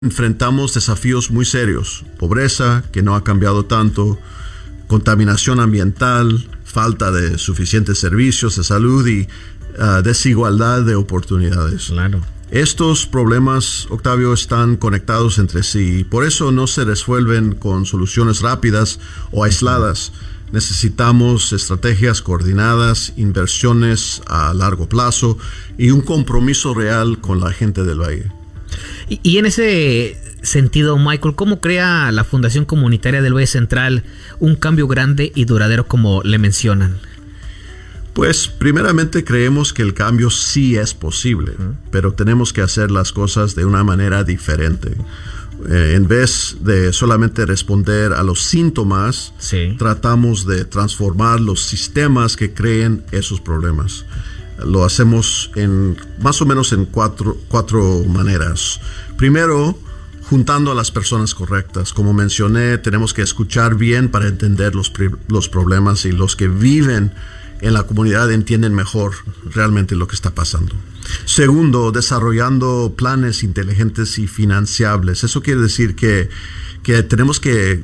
enfrentamos desafíos muy serios: pobreza, que no ha cambiado tanto, contaminación ambiental, falta de suficientes servicios de salud y desigualdad de oportunidades. Claro. Estos problemas, Octavio, están conectados entre sí y por eso no se resuelven con soluciones rápidas o aisladas. Necesitamos estrategias coordinadas, inversiones a largo plazo y un compromiso real con la gente del Valle. Y en ese sentido, Michael, ¿cómo crea la Fundación Comunitaria del Valle Central un cambio grande y duradero como le mencionan? Pues primeramente creemos que el cambio sí es posible, pero tenemos que hacer las cosas de una manera diferente. En vez de solamente responder a los síntomas, tratamos de transformar los sistemas que creen esos problemas. Lo hacemos más o menos en cuatro maneras. Primero, juntando a las personas correctas. Como mencioné, tenemos que escuchar bien para entender los problemas, y los que viven en la comunidad entienden mejor realmente lo que está pasando. Segundo, desarrollando planes inteligentes y financiables. Eso quiere decir que tenemos que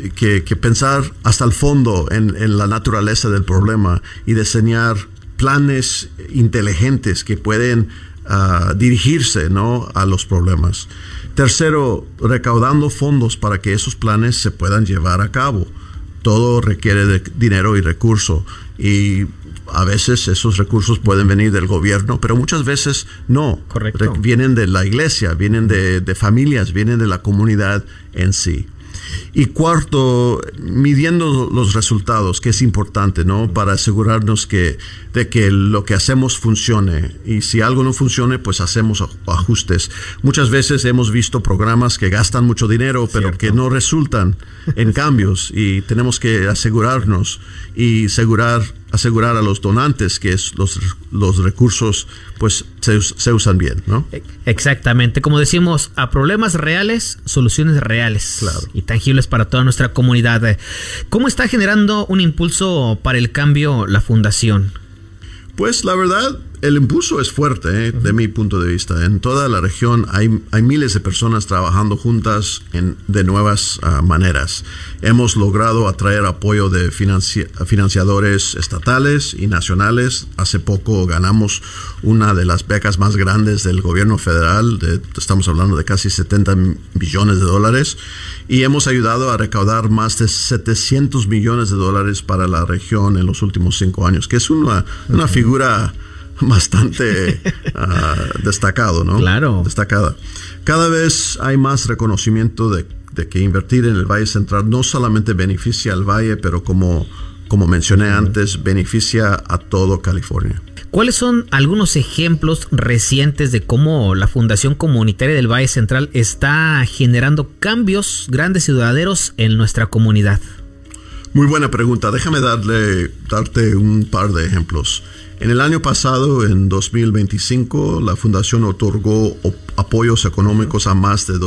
pensar hasta el fondo en la naturaleza del problema y diseñar planes inteligentes que pueden dirigirse, ¿no?, a los problemas. Tercero, recaudando fondos para que esos planes se puedan llevar a cabo. Todo requiere de dinero y recurso, y a veces esos recursos pueden venir del gobierno, pero muchas veces no. Correcto. Vienen de la iglesia, vienen de familias, vienen de la comunidad en sí. Y cuarto, midiendo los resultados, que es importante, ¿no?, para asegurarnos de que lo que hacemos funcione. Y si algo no funcione, pues hacemos ajustes. Muchas veces hemos visto programas que gastan mucho dinero, pero que no resultan en cambios, y tenemos que asegurarnos y asegurar a los donantes que los recursos pues se usan bien, ¿no? Exactamente. Como decimos, a problemas reales, soluciones reales. Claro. Y tangibles para toda nuestra comunidad. ¿Cómo está generando un impulso para el cambio la Fundación? Pues la verdad, el impulso es fuerte, de mi punto de vista. En toda la región hay miles de personas trabajando juntas de nuevas maneras. Hemos logrado atraer apoyo de financiadores estatales y nacionales. Hace poco ganamos una de las becas más grandes del gobierno federal. Estamos hablando de casi $70 billones. Y hemos ayudado a recaudar más de $700 millones para la región en los últimos 5 años, que es una figura bastante destacado, ¿no? Claro. Destacada. Cada vez hay más reconocimiento de que invertir en el Valle Central no solamente beneficia al Valle, pero como mencioné antes, beneficia a todo California. ¿Cuáles son algunos ejemplos recientes de cómo la Fundación Comunitaria del Valle Central está generando cambios grandes y duraderos en nuestra comunidad? Muy buena pregunta. Déjame darte un par de ejemplos. En el año pasado, en 2025, la Fundación otorgó apoyos económicos a más de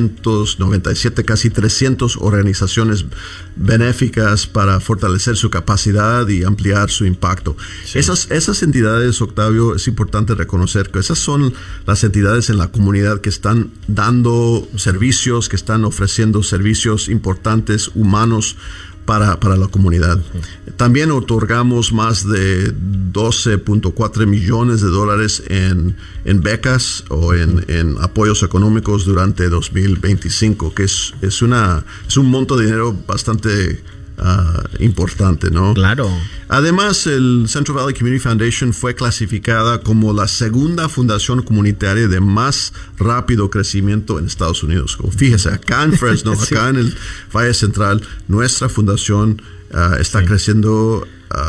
297, casi 300 organizaciones benéficas para fortalecer su capacidad y ampliar su impacto. Sí. Esas entidades, Octavio, es importante reconocer que esas son las entidades en la comunidad que están dando servicios, que están ofreciendo servicios importantes, humanos, para la comunidad. También otorgamos más de $12.4 millones en becas o en apoyos económicos durante 2025, que es un monto de dinero bastante importante, ¿no? Claro. Además, el Central Valley Community Foundation fue clasificada como la segunda fundación comunitaria de más rápido crecimiento en Estados Unidos. Fíjese, acá en Fresno, sí, acá en el Valle Central, nuestra fundación está creciendo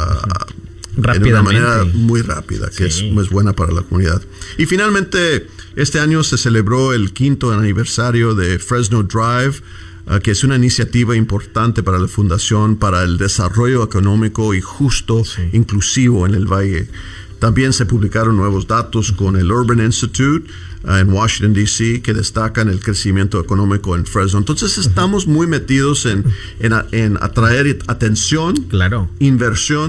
de una manera muy rápida, que es buena para la comunidad. Y finalmente, este año se celebró el 5º aniversario de Fresno Drive, que es una iniciativa importante para la Fundación para el desarrollo económico y justo, inclusivo en el Valle. También se publicaron nuevos datos con el Urban Institute en Washington, D.C., que destacan el crecimiento económico en Fresno. Entonces estamos muy metidos en atraer atención, claro, inversión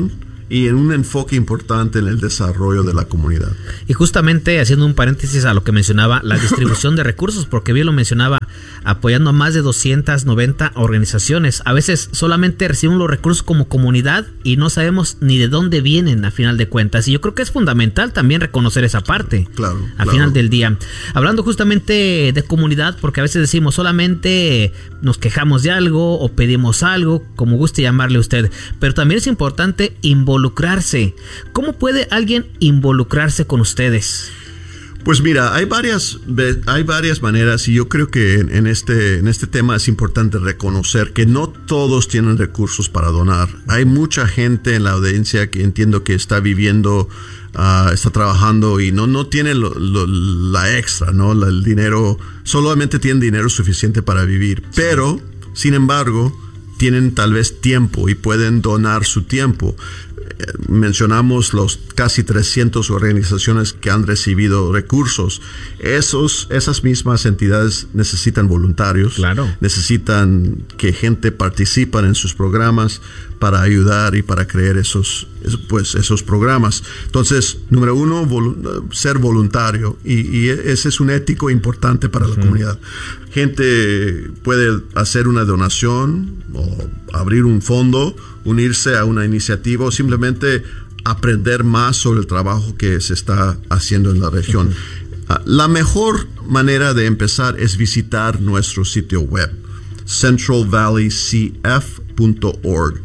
y en un enfoque importante en el desarrollo de la comunidad. Y justamente haciendo un paréntesis a lo que mencionaba, la distribución de recursos, porque bien lo mencionaba, apoyando a más de 290 organizaciones. A veces solamente recibimos los recursos como comunidad y no sabemos ni de dónde vienen a final de cuentas. Y yo creo que es fundamental también reconocer esa parte. Claro. Al final del día. Hablando justamente de comunidad, porque a veces decimos solamente nos quejamos de algo o pedimos algo, como guste llamarle usted. Pero también es importante involucrarse. ¿Cómo puede alguien involucrarse con ustedes? Pues mira, hay varias maneras, y yo creo que en este tema es importante reconocer que no todos tienen recursos para donar. Hay mucha gente en la audiencia que entiendo que está viviendo, está trabajando y no tiene la extra, ¿no? El dinero, solamente tienen dinero suficiente para vivir. Pero, sin embargo, tienen tal vez tiempo y pueden donar su tiempo. Mencionamos los casi 300 organizaciones que han recibido recursos. Esas mismas entidades necesitan voluntarios. Claro. Necesitan que gente participe en sus programas para ayudar y para crear esos programas. Entonces, número uno, ser voluntario. Y ese es un ético importante para la comunidad. Gente puede hacer una donación o abrir un fondo, unirse a una iniciativa o simplemente aprender más sobre el trabajo que se está haciendo en la región. La mejor manera de empezar es visitar nuestro sitio web, centralvalleycf.org.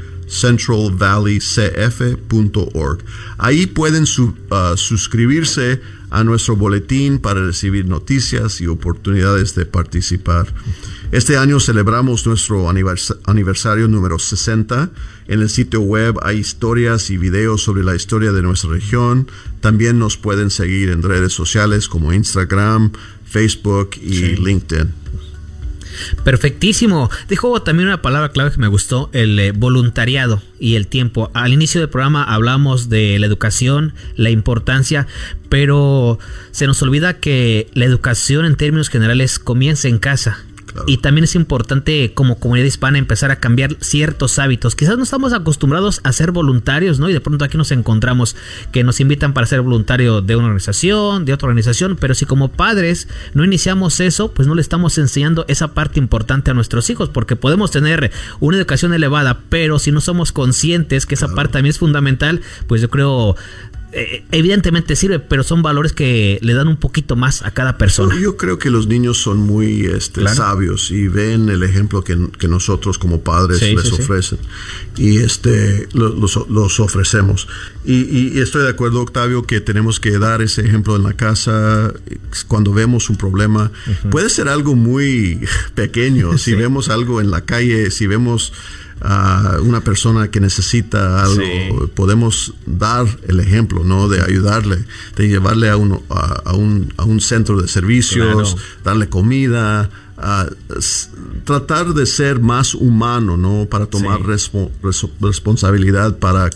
centralvalleycf.org. Ahí pueden suscribirse a nuestro boletín para recibir noticias y oportunidades de participar. Este año celebramos nuestro aniversario número 60. En el sitio web hay historias y videos sobre la historia de nuestra región. También nos pueden seguir en redes sociales como Instagram, Facebook y LinkedIn. Perfectísimo. Dijo también una palabra clave que me gustó, el voluntariado y el tiempo. Al inicio del programa hablamos de la educación, la importancia, pero se nos olvida que la educación en términos generales comienza en casa. Claro. Y también es importante como comunidad hispana empezar a cambiar ciertos hábitos. Quizás no estamos acostumbrados a ser voluntarios, ¿no? Y de pronto aquí nos encontramos que nos invitan para ser voluntario de una organización, de otra organización, pero si como padres no iniciamos eso, pues no le estamos enseñando esa parte importante a nuestros hijos, porque podemos tener una educación elevada, pero si no somos conscientes que esa parte también es fundamental, pues yo creo... evidentemente sirve, pero son valores que le dan un poquito más a cada persona. Yo creo que los niños son muy sabios y ven el ejemplo que nosotros como padres les ofrecen. Y los ofrecemos. Y estoy de acuerdo, Octavio, que tenemos que dar ese ejemplo en la casa cuando vemos un problema. Puede ser algo muy pequeño. Si vemos algo en la calle, si vemos a una persona que necesita algo, podemos dar el ejemplo, ¿no? De ayudarle, de llevarle a un centro de servicios, darle comida, tratar de ser más humano, ¿no? Para tomar responsabilidad para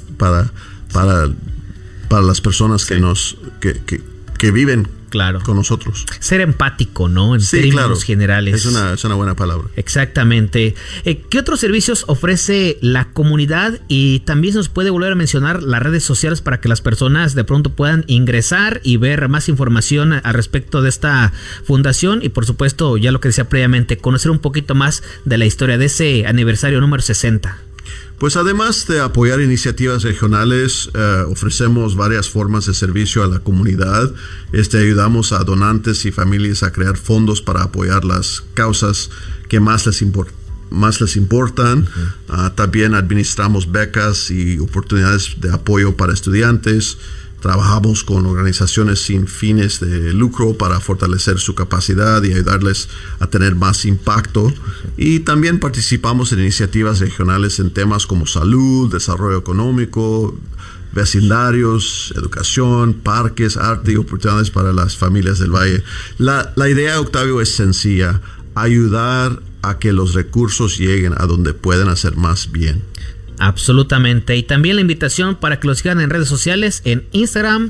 las personas que viven con nosotros. Ser empático, ¿no? En términos generales. Es una buena palabra. Exactamente. ¿Qué otros servicios ofrece la comunidad? Y también se nos puede volver a mencionar las redes sociales para que las personas de pronto puedan ingresar y ver más información al respecto de esta fundación. Y por supuesto, ya lo que decía previamente, conocer un poquito más de la historia de ese aniversario número 60. Pues además de apoyar iniciativas regionales, ofrecemos varias formas de servicio a la comunidad. Ayudamos a donantes y familias a crear fondos para apoyar las causas que más les importan. También administramos becas y oportunidades de apoyo para estudiantes. Trabajamos con organizaciones sin fines de lucro para fortalecer su capacidad y ayudarles a tener más impacto. Y también participamos en iniciativas regionales en temas como salud, desarrollo económico, vecindarios, educación, parques, arte y oportunidades para las familias del Valle. La idea, Octavio, es sencilla: ayudar a que los recursos lleguen a donde pueden hacer más bien. Absolutamente. Y también la invitación para que los sigan en redes sociales, en Instagram,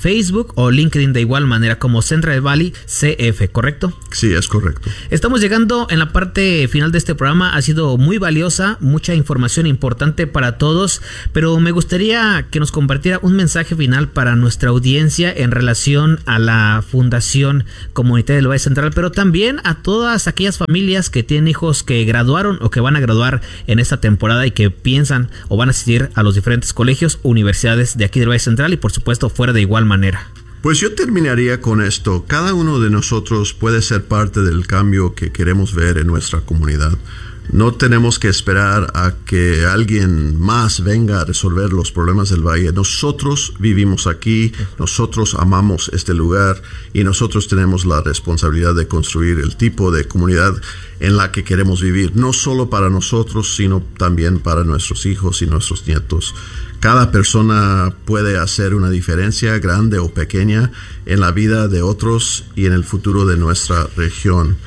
Facebook o LinkedIn de igual manera como Central Valley CF, ¿correcto? Sí, es correcto. Estamos llegando en la parte final de este programa. Ha sido muy valiosa, mucha información importante para todos, pero me gustaría que nos compartiera un mensaje final para nuestra audiencia en relación a la Fundación Comunitaria del Valle Central, pero también a todas aquellas familias que tienen hijos que graduaron o que van a graduar en esta temporada y que piensan o van a asistir a los diferentes colegios, universidades de aquí del Valle Central y por supuesto fuera de igual manera. Pues yo terminaría con esto. Cada uno de nosotros puede ser parte del cambio que queremos ver en nuestra comunidad. No tenemos que esperar a que alguien más venga a resolver los problemas del valle. Nosotros vivimos aquí, nosotros amamos este lugar y nosotros tenemos la responsabilidad de construir el tipo de comunidad en la que queremos vivir, no solo para nosotros, sino también para nuestros hijos y nuestros nietos. Cada persona puede hacer una diferencia grande o pequeña en la vida de otros y en el futuro de nuestra región.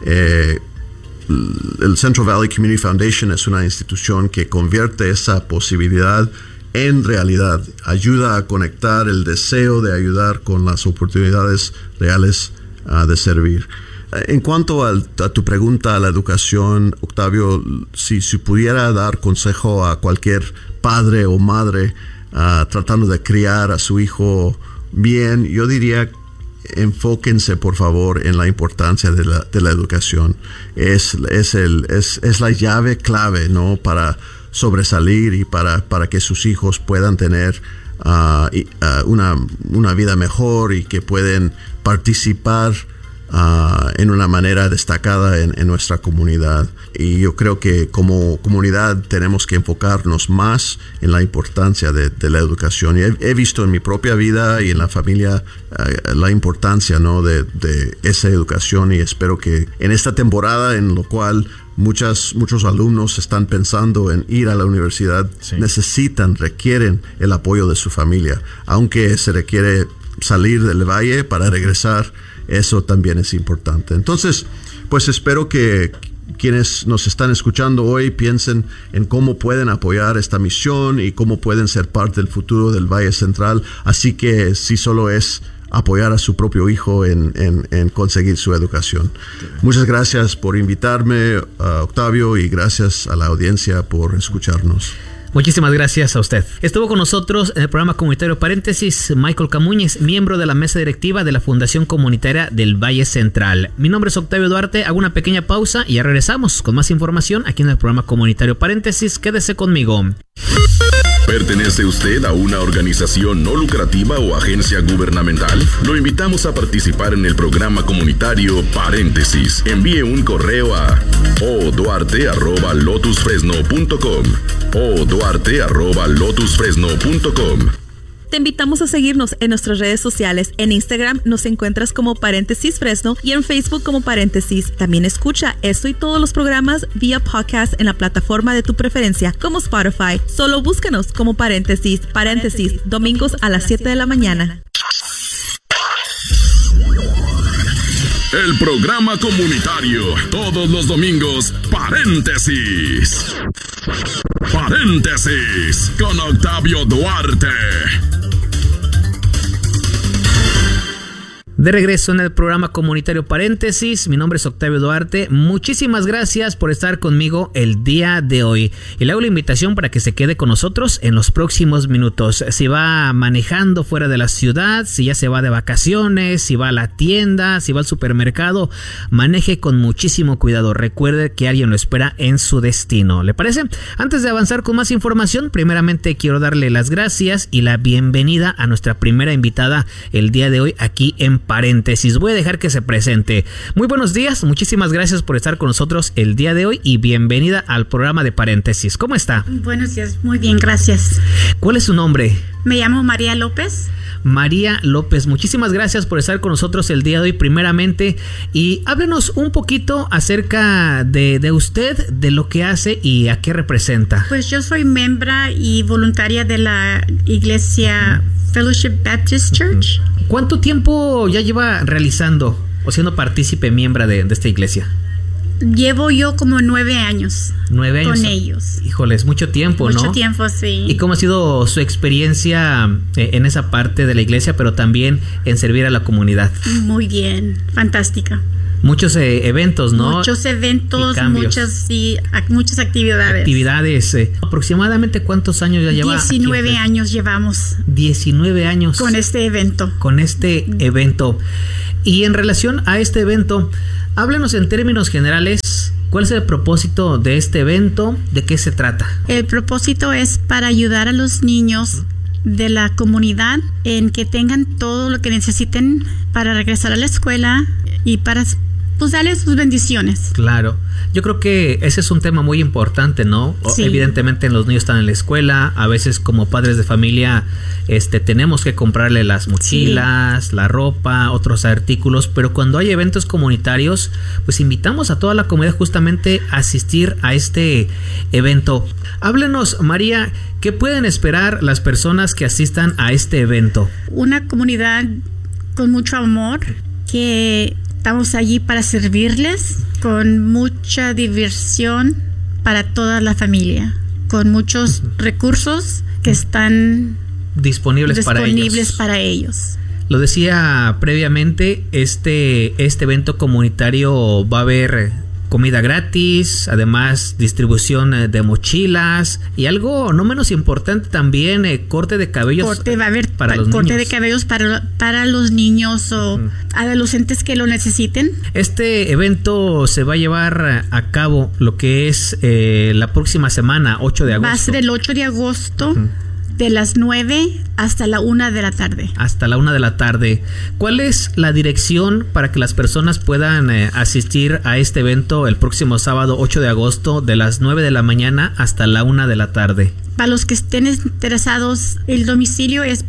El Central Valley Community Foundation es una institución que convierte esa posibilidad en realidad, ayuda a conectar el deseo de ayudar con las oportunidades reales de servir. En cuanto a tu pregunta a la educación, Octavio, si pudiera dar consejo a cualquier padre o madre tratando de criar a su hijo bien, yo diría enfóquense por favor en la importancia de la educación. Es la llave clave, ¿no?, para sobresalir y para que sus hijos puedan tener una vida mejor y que pueden participar en una manera destacada en nuestra comunidad. Y yo creo que como comunidad tenemos que enfocarnos más en la importancia de la educación. Y he visto en mi propia vida y en la familia la importancia, ¿no?, de esa educación, y espero que en esta temporada en lo cual muchos alumnos están pensando en ir a la universidad, sí, requieren el apoyo de su familia, aunque se requiere salir del valle para regresar. Eso también es importante. Entonces, pues espero que quienes nos están escuchando hoy piensen en cómo pueden apoyar esta misión y cómo pueden ser parte del futuro del Valle Central. Así que si solo es apoyar a su propio hijo en conseguir su educación. Muchas gracias por invitarme, Octavio, y gracias a la audiencia por escucharnos. Muchísimas gracias a usted. Estuvo con nosotros en el programa comunitario Paréntesis Michael Camuñez, miembro de la mesa directiva de la Fundación Comunitaria del Valle Central. Mi nombre es Octavio Duarte, hago una pequeña pausa y ya regresamos con más información aquí en el programa comunitario Paréntesis. Quédese conmigo. ¿Pertenece usted a una organización no lucrativa o agencia gubernamental? Lo invitamos a participar en el programa comunitario Paréntesis. Envíe un correo a oduarte@lotusfresno.com oduarte@lotusfresno.com. Te invitamos a seguirnos en nuestras redes sociales. En Instagram nos encuentras como Paréntesis Fresno y en Facebook como Paréntesis. También escucha esto y todos los programas vía podcast en la plataforma de tu preferencia, como Spotify. Solo búscanos como Paréntesis, domingos a las 7 de la mañana. El programa comunitario, todos los domingos, Paréntesis. Paréntesis, con Octavio Duarte. De regreso en el programa comunitario Paréntesis, mi nombre es Octavio Duarte. Muchísimas gracias por estar conmigo el día de hoy. Y le hago la invitación para que se quede con nosotros en los próximos minutos. Si va manejando fuera de la ciudad, si ya se va de vacaciones, si va a la tienda, si va al supermercado, maneje con muchísimo cuidado. Recuerde que alguien lo espera en su destino. ¿Le parece? Antes de avanzar con más información, primeramente quiero darle las gracias y la bienvenida a nuestra primera invitada el día de hoy aquí en Paréntesis. Voy a dejar que se presente. Muy buenos días, muchísimas gracias por estar con nosotros el día de hoy y bienvenida al programa de Paréntesis. ¿Cómo está? Buenos días, muy bien, gracias. ¿Cuál es su nombre? Me llamo María López. María López, muchísimas gracias por estar con nosotros el día de hoy primeramente, y háblenos un poquito acerca de usted, de lo que hace y a qué representa. Pues yo soy miembro y voluntaria de la iglesia Fellowship Baptist Church. ¿Cuánto tiempo ya lleva realizando o siendo partícipe miembro de esta iglesia? Llevo yo como 9 años. 9 años. Con ellos. Híjoles, mucho tiempo, ¿no? Mucho tiempo, sí. ¿Y cómo ha sido su experiencia en esa parte de la iglesia, pero también en servir a la comunidad? Muy bien, fantástica. Muchos eventos, ¿no? Muchos eventos, muchas actividades. Actividades. ¿Aproximadamente cuántos años ya lleva? 19 años llevamos. 19 años. Con este evento. Con este evento. Y en relación a este evento, háblenos en términos generales, ¿cuál es el propósito de este evento? ¿De qué se trata? El propósito es para ayudar a los niños de la comunidad en que tengan todo lo que necesiten para regresar a la escuela y para pues darles sus bendiciones. Claro, yo creo que ese es un tema muy importante, ¿no? Sí. Evidentemente los niños están en la escuela, a veces como padres de familia tenemos que comprarle las mochilas, sí, la ropa, otros artículos, pero cuando hay eventos comunitarios, pues invitamos a toda la comunidad justamente a asistir a este evento. Háblenos, María, ¿qué pueden esperar las personas que asistan a este evento? Una comunidad con mucho amor, que estamos allí para servirles, con mucha diversión para toda la familia, con muchos recursos que están disponibles para ellos. Lo decía previamente, este evento comunitario va a haber comida gratis, además distribución de mochilas y algo no menos importante también, corte de cabellos. Va a haber para los corte niños. De cabellos para los niños o adolescentes que lo necesiten. Este evento se va a llevar a cabo lo que es la próxima semana, 8 de agosto. Va a ser el 8 de agosto. De las 9 hasta la 1 de la tarde. Hasta la 1 de la tarde. ¿Cuál es la dirección para que las personas puedan asistir a este evento el próximo sábado 8 de agosto de las 9 de la mañana hasta la 1 de la tarde? Para los que estén interesados, el domicilio es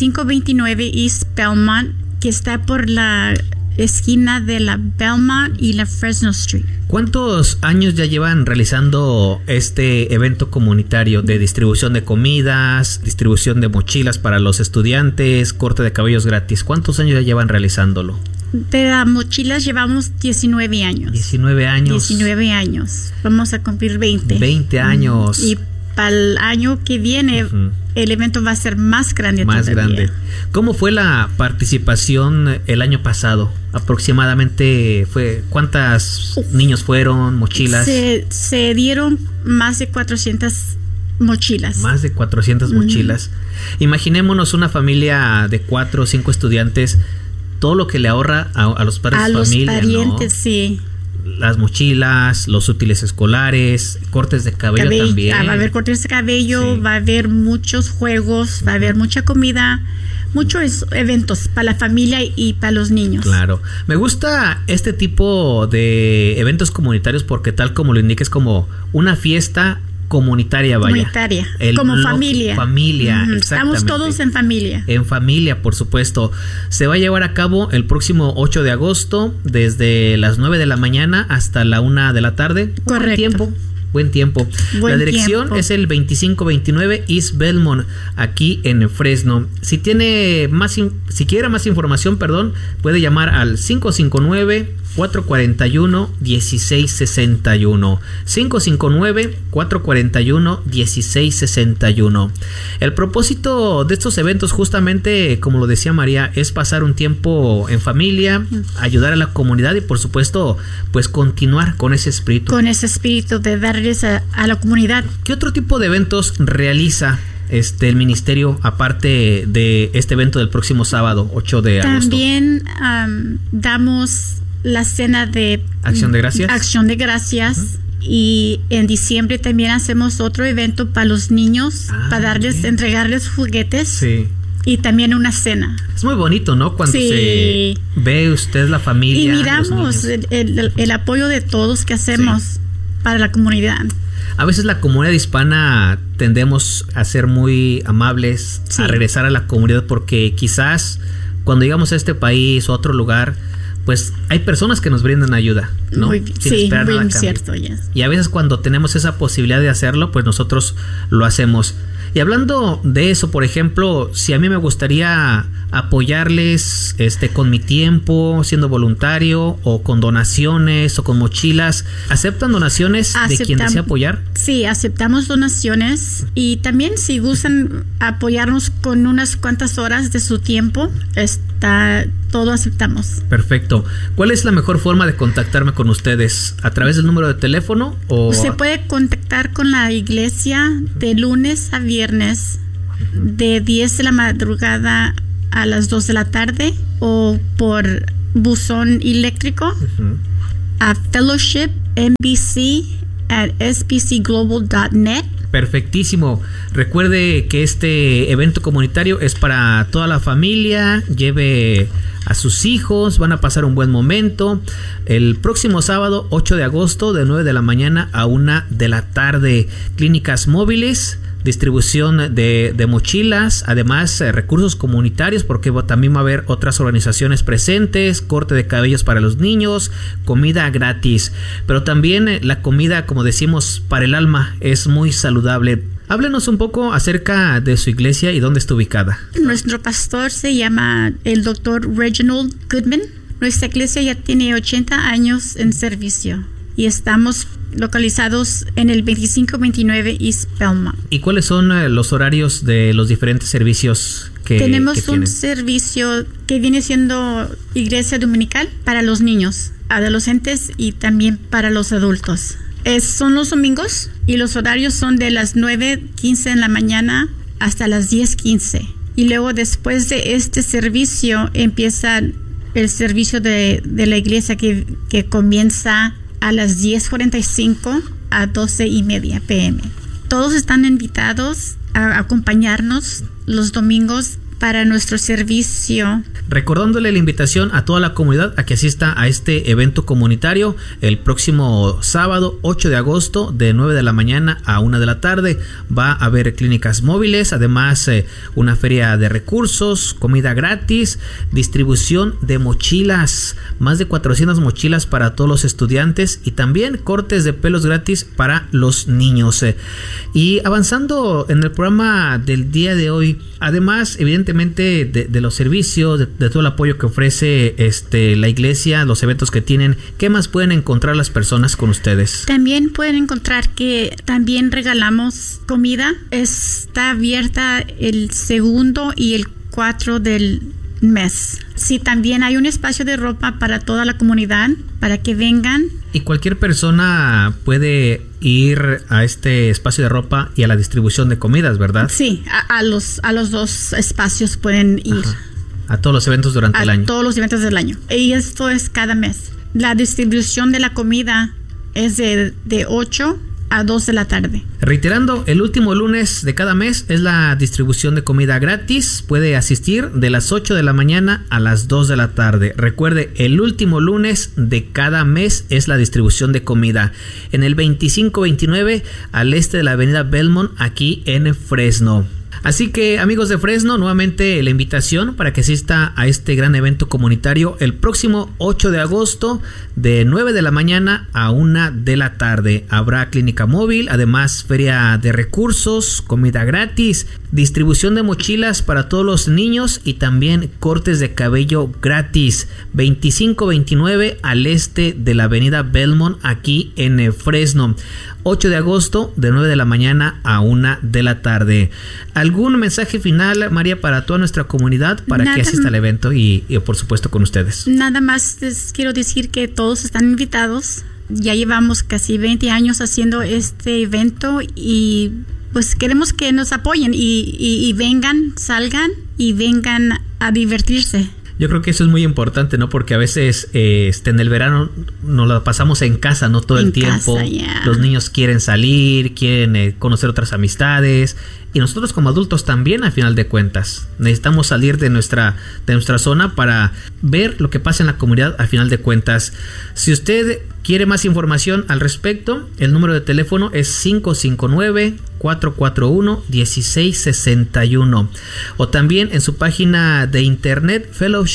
2529 East Belmont, que está por la esquina de la Belmont y la Fresno Street. ¿Cuántos años ya llevan realizando este evento comunitario de distribución de comidas, distribución de mochilas para los estudiantes, corte de cabellos gratis? ¿Cuántos años ya llevan realizándolo? De las mochilas llevamos 19 años. 19 años. 19 años. Vamos a cumplir 20. 20 años. Y para el año que viene, el evento va a ser más grande más todavía. Grande. ¿Cómo fue la participación el año pasado? Aproximadamente ¿cuántos niños fueron, mochilas? Se dieron más de 400 mochilas. Más de 400 mochilas. Imaginémonos una familia de 4 o 5 estudiantes, todo lo que le ahorra a los padres de familia, a los parientes, ¿no? Sí. Las mochilas, los útiles escolares, cortes de cabello también. Va a haber cortes de cabello, sí. Va a haber muchos juegos, va a haber mucha comida, muchos eventos para la familia y para los niños. Claro. Me gusta este tipo de eventos comunitarios porque tal como lo indica es como una fiesta comunitaria, vaya. Comunitaria, como familia. Familia, exactamente. Estamos todos en familia. En familia, por supuesto. Se va a llevar a cabo el próximo 8 de agosto, desde las 9 de la mañana hasta la 1 de la tarde. Correcto. Buen tiempo. La dirección es el 2529 East Belmont, aquí en Fresno. Si quiere más información, puede llamar al 559-441-1661. 559-441-1661. El propósito de estos eventos, justamente, como lo decía María, es pasar un tiempo en familia, ayudar a la comunidad y, por supuesto, pues continuar con ese espíritu. Con ese espíritu de darles a la comunidad. ¿Qué otro tipo de eventos realiza el ministerio aparte de este evento del próximo sábado 8 de agosto? También damos la cena de Acción de Gracias. Acción de Gracias. Y en diciembre también hacemos otro evento para los niños, para entregarles juguetes. Sí. Y también una cena. Es muy bonito, ¿no? Cuando se ve usted la familia. Y miramos el apoyo de todos que hacemos para la comunidad. A veces la comunidad hispana tendemos a ser muy amables, a regresar a la comunidad porque quizás cuando llegamos a este país o a otro lugar, pues hay personas que nos brindan ayuda, ¿no? Muy cierto. Y a veces cuando tenemos esa posibilidad de hacerlo, pues nosotros lo hacemos. Y hablando de eso, por ejemplo, si a mí me gustaría apoyarles con mi tiempo, siendo voluntario, o con donaciones, o con mochilas, ¿aceptan donaciones de quien desea apoyar? Sí, aceptamos donaciones, y también si gustan apoyarnos con unas cuantas horas de su tiempo, todo aceptamos. Perfecto. ¿Cuál es la mejor forma de contactarme con ustedes? ¿A través del número de teléfono o...? Se puede contactar con la iglesia de lunes a viernes, de 10 de la madrugada a las 2 de la tarde, o por buzón eléctrico a fellowshipmbc@sbcglobal.net. Perfectísimo. Recuerde que este evento comunitario es para toda la familia. Lleve a sus hijos, van a pasar un buen momento. El próximo sábado 8 de agosto de 9 de la mañana a 1 de la tarde. Clínicas móviles, distribución de mochilas, además recursos comunitarios, porque también va a haber otras organizaciones presentes, corte de cabellos para los niños, comida gratis, pero también la comida, como decimos, para el alma, es muy saludable. Háblenos un poco acerca de su iglesia y dónde está ubicada. Nuestro pastor se llama el Dr. Reginald Goodman. Nuestra iglesia ya tiene 80 años en servicio y estamos localizados en el 2529 East Belmont. ¿Y cuáles son los horarios de los diferentes servicios que tenemos un tienen? Servicio que viene siendo iglesia dominical para los niños, adolescentes y también para los adultos. Son los domingos y los horarios son de las 9:15 en la mañana hasta las 10:15. Y luego después de este servicio empieza el servicio de la iglesia que comienza a las 10:45 a 12:30 p.m. Todos están invitados a acompañarnos los domingos para nuestro servicio. Recordándole la invitación a toda la comunidad a que asista a este evento comunitario el próximo sábado 8 de agosto de 9 de la mañana a 1 de la tarde. Va a haber clínicas móviles, además una feria de recursos, comida gratis, distribución de mochilas, más de 400 mochilas para todos los estudiantes y también cortes de pelos gratis para los niños. Y avanzando en el programa del día de hoy, además evidentemente de los servicios, de todo el apoyo que ofrece la iglesia, los eventos que tienen, ¿qué más pueden encontrar las personas con ustedes? También pueden encontrar que también regalamos comida. Está abierta el 2 y el 4 del mes. Sí, también hay un espacio de ropa para toda la comunidad, para que vengan. Y cualquier persona puede ir a este espacio de ropa y a la distribución de comidas, ¿verdad? Sí, a los dos espacios pueden ir. Ajá. A todos los eventos durante el año. A todos los eventos del año. Y esto es cada mes. La distribución de la comida es de 8 a 2 de la tarde. Reiterando, el último lunes de cada mes es la distribución de comida gratis. Puede asistir de las 8 de la mañana a las 2 de la tarde. Recuerde, el último lunes de cada mes es la distribución de comida en el 2529 al este de la avenida Belmont, aquí en Fresno. Así que, amigos de Fresno, nuevamente la invitación para que asista a este gran evento comunitario el próximo 8 de agosto de 9 de la mañana a 1 de la tarde. Habrá clínica móvil, además feria de recursos, comida gratis, distribución de mochilas para todos los niños y también cortes de cabello gratis. 2529 al este de la avenida Belmont, aquí en Fresno. 8 de agosto de 9 de la mañana a 1 de la tarde. ¿Algún mensaje final, María, para toda nuestra comunidad para que asista al evento y por supuesto con ustedes? Nada más les quiero decir que todos están invitados. Ya llevamos casi 20 años haciendo este evento y pues queremos que nos apoyen y vengan, salgan y vengan a divertirse. Yo creo que eso es muy importante, ¿no? Porque a veces en el verano nos lo pasamos en casa, ¿no? Todo el tiempo. Yeah. Los niños quieren salir, quieren conocer otras amistades. Y nosotros como adultos también, al final de cuentas. Necesitamos salir de nuestra zona para ver lo que pasa en la comunidad, al final de cuentas. Si usted quiere más información al respecto, el número de teléfono es 559-441-1661. O también en su página de internet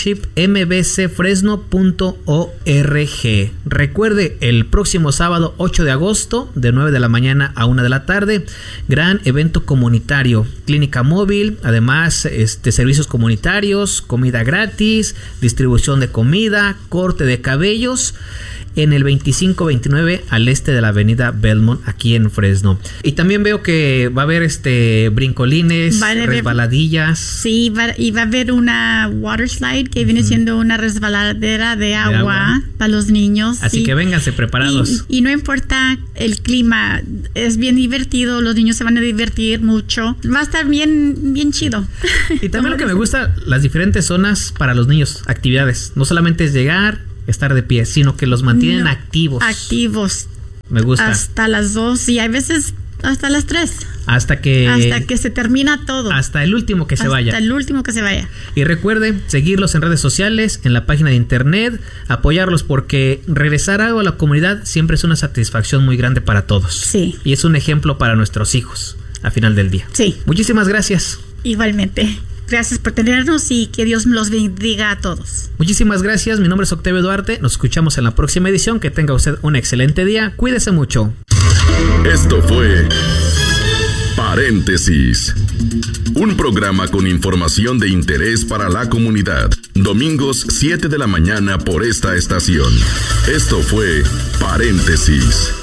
fellowshipmbcfresno.org. Recuerde, el próximo sábado 8 de agosto de 9 de la mañana a 1 de la tarde, gran evento comunitario comunitario, clínica móvil, además servicios comunitarios, comida gratis, distribución de comida, corte de cabellos, en el 2529 al este de la avenida Belmont, aquí en Fresno. Y también veo que va a haber brincolines, resbaladillas. Sí, y va a haber una water slide que viene siendo una resbaladera de agua para los niños. Así que vénganse preparados. Y no importa el clima, es bien divertido, los niños se van a divertir mucho. Va a estar bien chido. Y también lo que me gusta, las diferentes zonas para los niños, actividades. No solamente es llegar, estar de pie, sino que los mantienen activos. Activos. Me gusta. Hasta las 2 y hay veces hasta las 3. Hasta que se termina todo. Hasta el último que se vaya. Hasta el último que se vaya. Y recuerde seguirlos en redes sociales, en la página de internet, apoyarlos porque regresar algo a la comunidad siempre es una satisfacción muy grande para todos. Sí. Y es un ejemplo para nuestros hijos al final del día. Sí. Muchísimas gracias. Igualmente. Gracias por tenernos y que Dios los bendiga a todos. Muchísimas gracias. Mi nombre es Octavio Duarte. Nos escuchamos en la próxima edición. Que tenga usted un excelente día. Cuídese mucho. Esto fue Paréntesis, un programa con información de interés para la comunidad. Domingos 7 de la mañana por esta estación. Esto fue Paréntesis.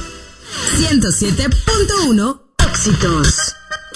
107.1 Éxitos.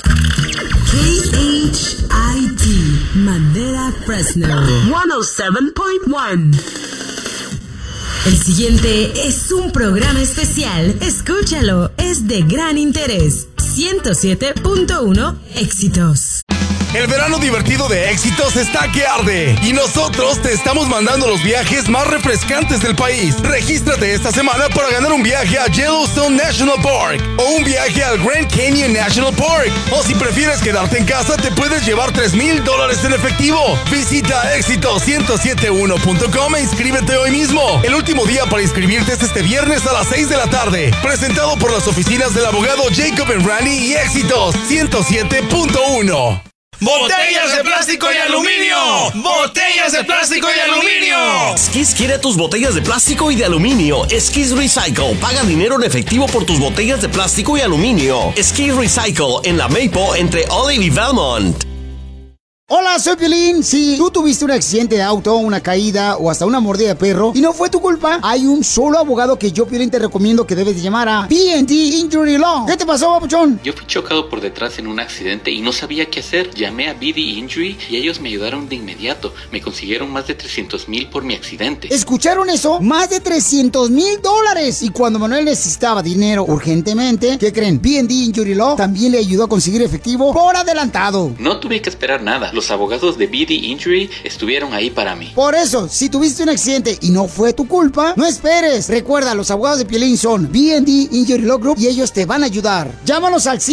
KHIT Madera Fresno 107.1. El siguiente es un programa especial. Escúchalo, es de gran interés. 107.1 Éxitos. El verano divertido de Éxitos está que arde y nosotros te estamos mandando los viajes más refrescantes del país. Regístrate esta semana para ganar un viaje a Yellowstone National Park o un viaje al Grand Canyon National Park. O si prefieres quedarte en casa, te puedes llevar $3,000 en efectivo. Visita éxitos1071.com e inscríbete hoy mismo. El último día para inscribirte es este viernes a las 6 de la tarde. Presentado por las oficinas del abogado Jacob Rani y Éxitos 107.1. ¡Botellas de plástico y aluminio! ¡Botellas de plástico y aluminio! Skis quiere tus botellas de plástico y de aluminio. Skis Recycle. Paga dinero en efectivo por tus botellas de plástico y aluminio. Skis Recycle en la Maple entre Olive y Belmont. Hola, soy Piolín. Si tú tuviste un accidente de auto, una caída o hasta una mordida de perro y no fue tu culpa, hay un solo abogado que yo, Piolín, te recomiendo que debes de llamar a B&D Injury Law. ¿Qué te pasó, papuchón? Yo fui chocado por detrás en un accidente y no sabía qué hacer. Llamé a B&D Injury y ellos me ayudaron de inmediato. Me consiguieron más de $300,000 por mi accidente. ¿Escucharon eso? Más de $300,000. Y cuando Manuel necesitaba dinero urgentemente, ¿qué creen? B&D Injury Law también le ayudó a conseguir efectivo por adelantado. No tuve que esperar nada. Los abogados de B&D Injury estuvieron ahí para mí. Por eso, si tuviste un accidente y no fue tu culpa, no esperes. Recuerda, los abogados de Piolín son B&D Injury Law Group y ellos te van a ayudar. Llámanos al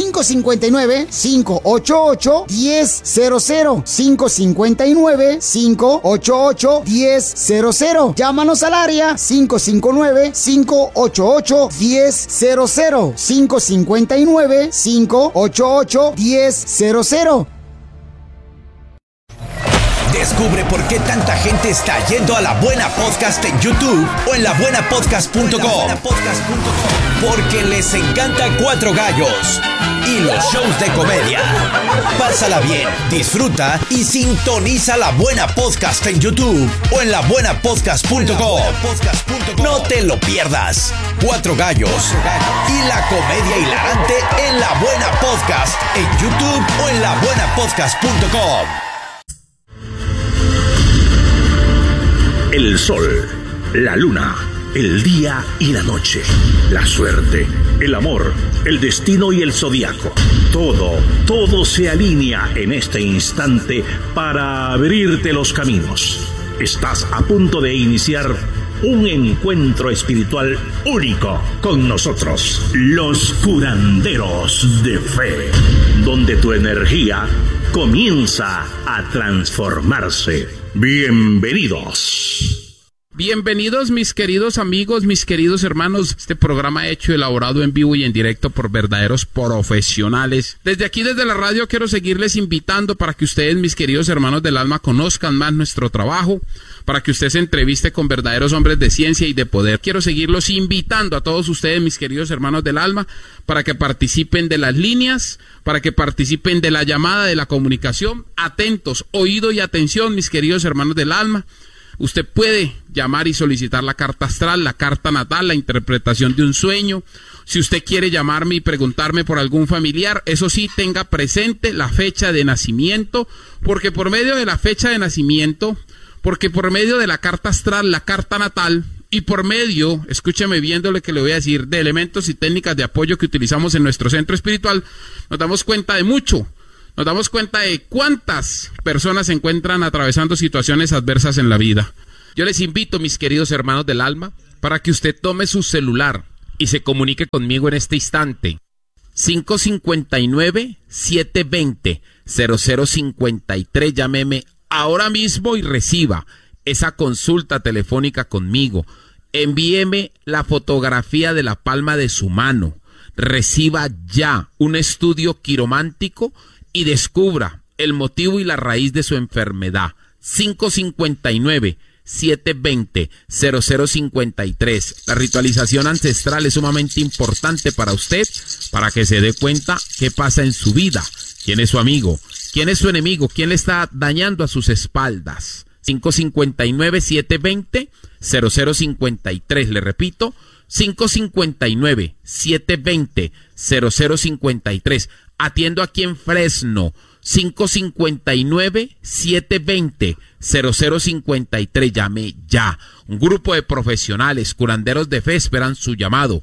559-588-1000. 559-588-1000. Llámanos al área 559-588-1000. 559-588-1000. Descubre por qué tanta gente está yendo a La Buena Podcast en YouTube o en labuenapodcast.com. Porque les encanta Cuatro Gallos y los shows de comedia. Pásala bien, disfruta y sintoniza La Buena Podcast en YouTube o en labuenapodcast.com. No te lo pierdas. Cuatro Gallos y la comedia hilarante en La Buena Podcast en YouTube o en labuenapodcast.com. El sol, la luna, el día y la noche, la suerte, el amor, el destino y el zodiaco. Todo se alinea en este instante para abrirte los caminos. Estás a punto de iniciar un encuentro espiritual único con nosotros, los curanderos de fe, donde tu energía comienza a transformarse. Bienvenidos. Bienvenidos mis queridos amigos, mis queridos hermanos. Este programa hecho, elaborado en vivo y en directo por verdaderos profesionales. Desde aquí, desde la radio, quiero seguirles invitando para que ustedes, mis queridos hermanos del alma, conozcan más nuestro trabajo, para que usted se entreviste con verdaderos hombres de ciencia y de poder. Quiero seguirlos invitando a todos ustedes, mis queridos hermanos del alma, para que participen de las líneas, para que participen de la llamada, de la comunicación. Atentos, oído y atención, mis queridos hermanos del alma. Usted puede llamar y solicitar la carta astral, la carta natal, la interpretación de un sueño. Si usted quiere llamarme y preguntarme por algún familiar, eso sí, tenga presente la fecha de nacimiento, porque por medio de la fecha de nacimiento, porque por medio de la carta astral, la carta natal, y por medio, escúcheme bien de lo que le voy a decir, de elementos y técnicas de apoyo que utilizamos en nuestro centro espiritual, nos damos cuenta de mucho. Nos damos cuenta de cuántas personas se encuentran atravesando situaciones adversas en la vida. Yo les invito, mis queridos hermanos del alma, para que usted tome su celular y se comunique conmigo en este instante. 559-720-0053. Llámeme ahora mismo y reciba esa consulta telefónica conmigo. Envíeme la fotografía de la palma de su mano. Reciba ya un estudio quiromántico y descubra el motivo y la raíz de su enfermedad. 559-720-0053. La ritualización ancestral es sumamente importante para usted, para que se dé cuenta qué pasa en su vida, quién es su amigo, quién es su enemigo, quién le está dañando a sus espaldas. 559-720-0053. Le repito, 559-720-0053. Atiendo aquí en Fresno. 559-720-0053. Llame ya. Un grupo de profesionales, curanderos de fe, esperan su llamado.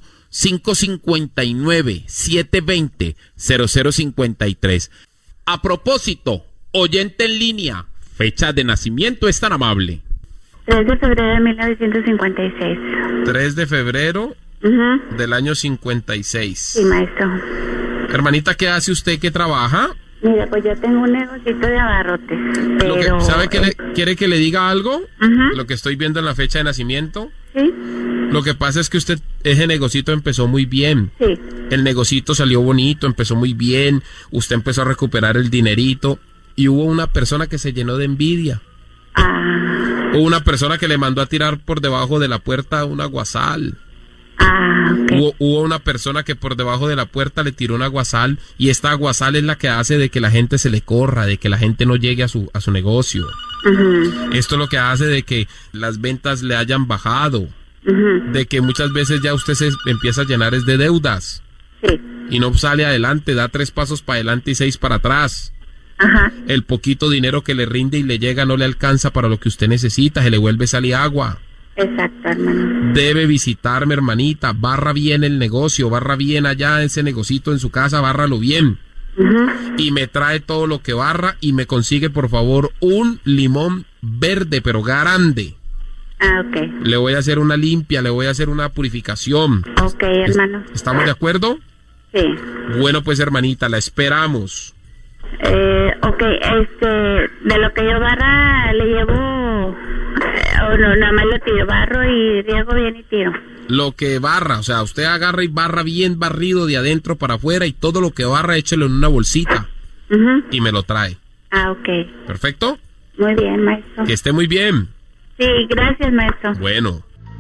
559-720-0053. A propósito, oyente en línea, fecha de nacimiento, es tan amable. 3 de febrero de 1956. 3 de febrero del año 56. Sí, maestro. Hermanita, ¿qué hace usted? ¿Qué trabaja? Mira, pues yo tengo un negocito de abarrotes, pero... ¿Sabe qué quiere que le diga algo? Lo que estoy viendo en la fecha de nacimiento. Sí. Lo que pasa es que ese negocito empezó muy bien. Sí. El negocito salió bonito, empezó muy bien. Usted empezó a recuperar el dinerito. Y hubo una persona que se llenó de envidia. Hubo una persona que le mandó a tirar por debajo de la puerta un aguasal. Okay. Hubo una persona que por debajo de la puerta le tiró un aguasal, y esta aguasal es la que hace de que la gente se le corra, de que la gente no llegue a su negocio. Esto es lo que hace de que las ventas le hayan bajado, de que muchas veces ya usted se empieza a llenar de deudas. Sí. Y no sale adelante, da 3 pasos para adelante y 6 para atrás. El poquito dinero que le rinde y le llega no le alcanza para lo que usted necesita, se le vuelve a salir agua. Exacto, hermano. Debe visitarme, hermanita. Barra bien el negocio, barra bien allá ese negocito en su casa, bárralo bien. Y me trae todo lo que barra y me consigue, por favor, un limón verde, pero grande. Ok. Le voy a hacer una limpia, le voy a hacer una purificación. Ok, hermano. ¿Estamos de acuerdo? Sí. Bueno, pues, hermanita, la esperamos. Ok, de lo que yo barra le llevo... nada más lo tiro, barro y riego bien y tiro. Lo que barra, o sea, usted agarra y barra bien barrido de adentro para afuera, y todo lo que barra échelo en una bolsita y me lo trae. Ok. ¿Perfecto? Muy bien, maestro. Que esté muy bien. Sí, gracias, maestro. Bueno.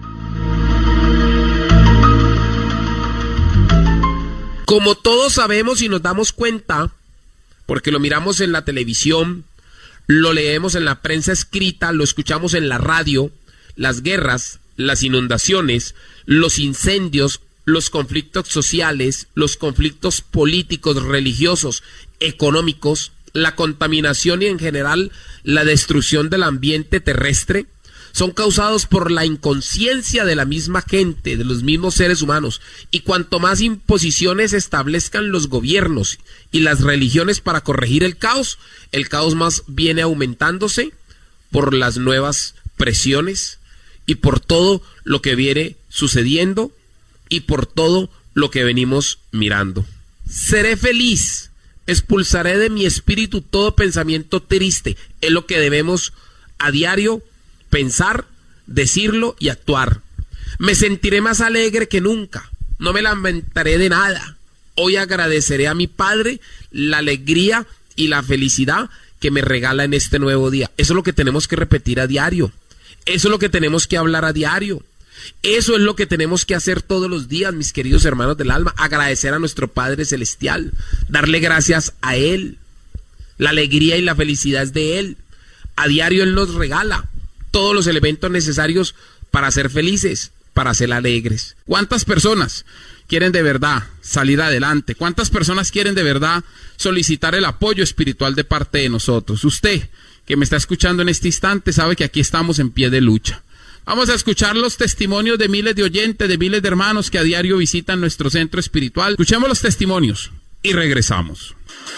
Como todos sabemos y nos damos cuenta, porque lo miramos en la televisión, lo leemos en la prensa escrita, lo escuchamos en la radio, las guerras, las inundaciones, los incendios, los conflictos sociales, los conflictos políticos, religiosos, económicos, la contaminación y en general la destrucción del ambiente terrestre, son causados por la inconsciencia de la misma gente, de los mismos seres humanos. Y cuanto más imposiciones establezcan los gobiernos y las religiones para corregir el caos más viene aumentándose por las nuevas presiones y por todo lo que viene sucediendo y por todo lo que venimos mirando. Seré feliz, expulsaré de mi espíritu todo pensamiento triste. Es lo que debemos a diario pensar decirlo y actuar. Me sentiré más alegre que nunca. No me lamentaré de nada. Hoy agradeceré a mi Padre la alegría y la felicidad que me regala en este nuevo día. Eso es lo que tenemos que repetir a diario. Eso es lo que tenemos que hablar a diario. Eso es lo que tenemos que hacer todos los días, mis queridos hermanos del alma. Agradecer a nuestro Padre Celestial. Darle gracias a Él. La alegría y la felicidad es de Él. A diario Él nos regala todos los elementos necesarios para ser felices, para ser alegres. ¿Cuántas personas quieren de verdad salir adelante? ¿Cuántas personas quieren de verdad solicitar el apoyo espiritual de parte de nosotros? Usted que me está escuchando en este instante sabe que aquí estamos en pie de lucha. Vamos a escuchar los testimonios de miles de oyentes, de miles de hermanos que a diario visitan nuestro centro espiritual. Escuchemos los testimonios y regresamos.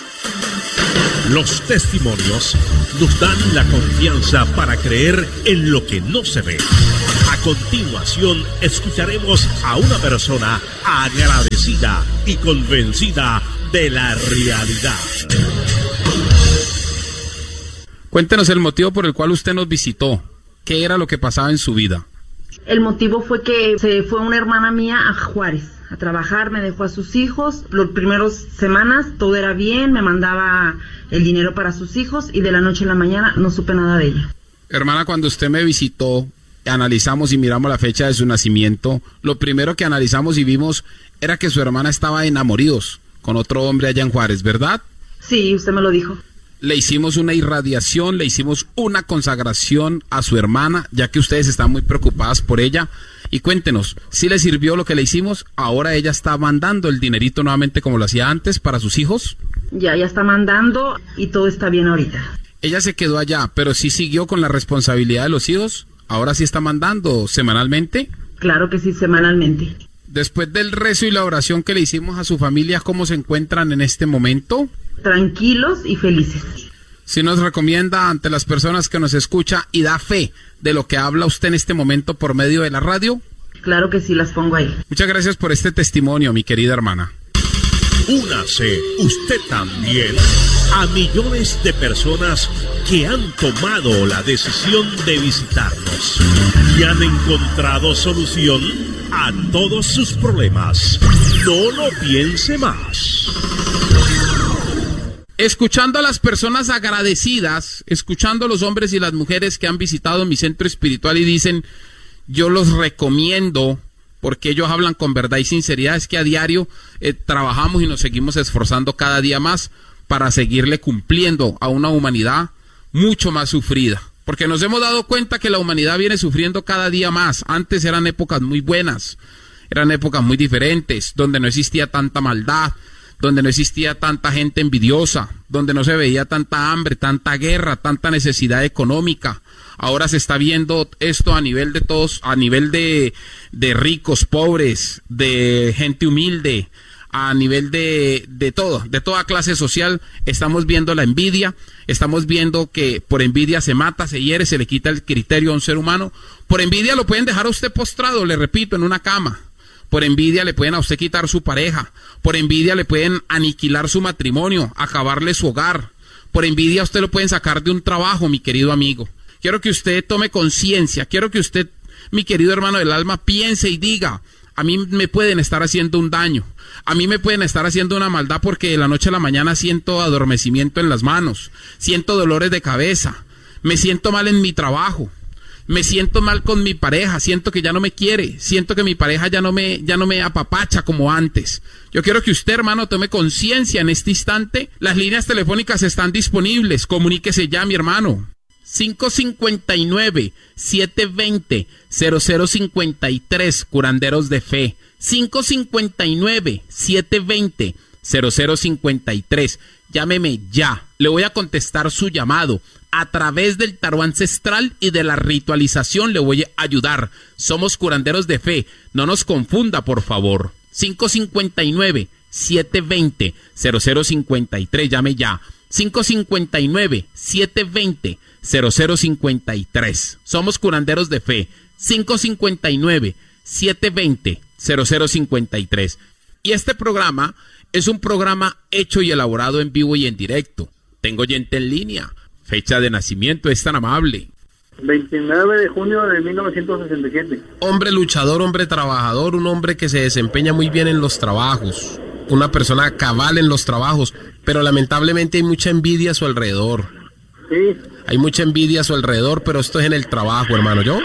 Los testimonios nos dan la confianza para creer en lo que no se ve. A continuación, escucharemos a una persona agradecida y convencida de la realidad. Cuéntenos el motivo por el cual usted nos visitó. ¿Qué era lo que pasaba en su vida? El motivo fue que se fue una hermana mía a Juárez a trabajar, me dejó a sus hijos. Las primeras semanas todo era bien, me mandaba el dinero para sus hijos y de la noche a la mañana no supe nada de ella. Hermana, cuando usted me visitó, analizamos y miramos la fecha de su nacimiento, lo primero que analizamos y vimos era que su hermana estaba enamorados con otro hombre allá en Juárez, ¿verdad? Sí, usted me lo dijo. Le hicimos una irradiación, le hicimos una consagración a su hermana, ya que ustedes están muy preocupadas por ella. Y cuéntenos, ¿sí le sirvió lo que le hicimos? ¿Ahora ella está mandando el dinerito nuevamente como lo hacía antes para sus hijos? Ya está mandando y todo está bien ahorita. Ella se quedó allá, pero sí siguió con la responsabilidad de los hijos. ¿Ahora sí está mandando semanalmente? Claro que sí, semanalmente. Después del rezo y la oración que le hicimos a su familia, ¿cómo se encuentran en este momento? Tranquilos y felices. Si nos recomienda ante las personas que nos escucha y da fe de lo que habla usted en este momento por medio de la radio. Claro que sí, las pongo ahí. Muchas gracias por este testimonio, mi querida hermana. Únase usted también a millones de personas que han tomado la decisión de visitarnos y han encontrado solución a todos sus problemas. No lo piense más. Escuchando a las personas agradecidas, escuchando a los hombres y las mujeres que han visitado mi centro espiritual y dicen, yo los recomiendo porque ellos hablan con verdad y sinceridad, es que a diario trabajamos y nos seguimos esforzando cada día más para seguirle cumpliendo a una humanidad mucho más sufrida. Porque nos hemos dado cuenta que la humanidad viene sufriendo cada día más. Antes eran épocas muy buenas, eran épocas muy diferentes, donde no existía tanta maldad, donde no existía tanta gente envidiosa, donde no se veía tanta hambre, tanta guerra, tanta necesidad económica. Ahora se está viendo esto a nivel de todos, a nivel de ricos, pobres, de gente humilde, a nivel de todo, de toda clase social. Estamos viendo la envidia, estamos viendo que por envidia se mata, se hiere, se le quita el criterio a un ser humano. Por envidia lo pueden dejar a usted postrado, le repito, en una cama. Por envidia le pueden a usted quitar su pareja. Por envidia le pueden aniquilar su matrimonio, acabarle su hogar. Por envidia a usted lo pueden sacar de un trabajo, mi querido amigo. Quiero que usted tome conciencia, quiero que usted, mi querido hermano del alma, piense y diga, a mí me pueden estar haciendo un daño, a mí me pueden estar haciendo una maldad porque de la noche a la mañana siento adormecimiento en las manos, siento dolores de cabeza, me siento mal en mi trabajo, me siento mal con mi pareja, siento que ya no me quiere, siento que mi pareja ya no me apapacha como antes. Yo quiero que usted, hermano, tome conciencia en este instante. Las líneas telefónicas están disponibles, comuníquese ya, mi hermano. 559-720-0053, Curanderos de Fe. 559-720-0053. Llámeme ya. Le voy a contestar su llamado. A través del tarot ancestral y de la ritualización le voy a ayudar. Somos Curanderos de Fe. No nos confunda, por favor. 559-720-0053. Llame ya. 559-720-0053. Somos Curanderos de Fe. 559-720-0053. Y este programa es un programa hecho y elaborado en vivo y en directo. Tengo oyente en línea. Fecha de nacimiento, es tan amable. 29 de junio de 1967. Hombre luchador, hombre trabajador, un hombre que se desempeña muy bien en los trabajos, una persona cabal en los trabajos, pero lamentablemente hay mucha envidia a su alrededor. Sí. Hay mucha envidia a su alrededor, pero esto es en el trabajo, hermano, ¿yo?